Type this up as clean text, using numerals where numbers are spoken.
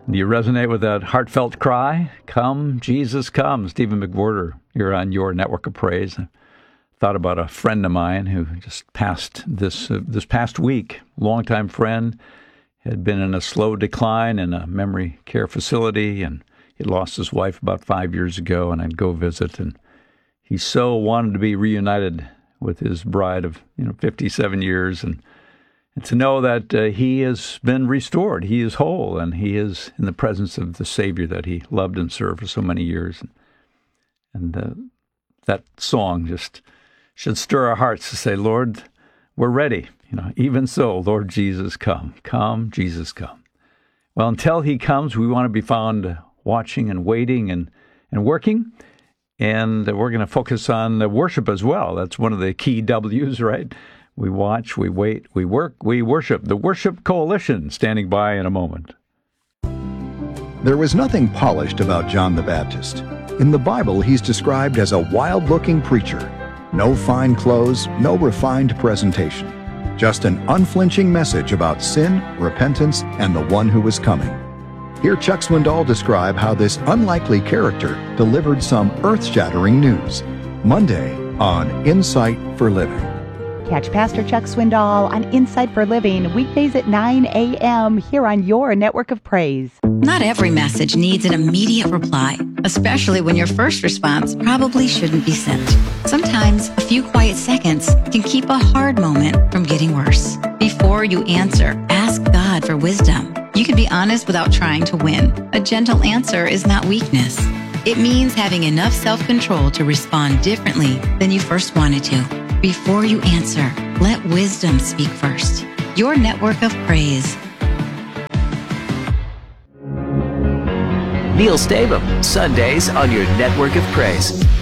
Do you resonate with that heartfelt cry? Come, Jesus, come. Stephen McWhorter, you're on your network of praise. I thought about a friend of mine who just passed this past week. Longtime friend, had been in a slow decline in a memory care facility, and he lost his wife about 5 years ago, and I'd go visit, and he so wanted to be reunited with his bride of 57 years, and to know that he has been restored, he is whole, and he is in the presence of the Savior that he loved and served for so many years. And that song just should stir our hearts to say, Lord, we're ready. Even so, Lord Jesus, come. Come, Jesus, come. Well, until he comes, we want to be found watching and waiting and working. And we're going to focus on worship as well. That's one of the key W's, right? We watch, we wait, we work, we worship. The Worship Coalition standing by in a moment. There was nothing polished about John the Baptist. In the Bible, he's described as a wild-looking preacher. No fine clothes, no refined presentation. Just an unflinching message about sin, repentance, and the one who was coming. Hear Chuck Swindoll describe how this unlikely character delivered some earth-shattering news. Monday on Insight for Living. Catch Pastor Chuck Swindoll on Insight for Living, weekdays at 9 a.m. here on your network of praise. Not every message needs an immediate reply, especially when your first response probably shouldn't be sent. Sometimes a few quiet seconds can keep a hard moment from getting worse. Before you answer, ask God for wisdom. You can be honest without trying to win. A gentle answer is not weakness. It means having enough self-control to respond differently than you first wanted to. Before you answer, let wisdom speak first. Your network of praise. Neil Stavum, Sundays on your network of praise.